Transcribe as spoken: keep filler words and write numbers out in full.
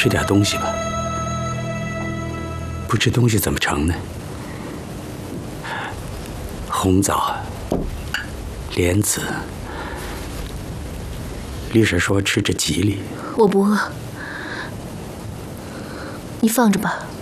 吃点东西吧。不吃东西怎么成呢？红枣、莲子，律师说吃着吉利。 我不饿，你放着吧。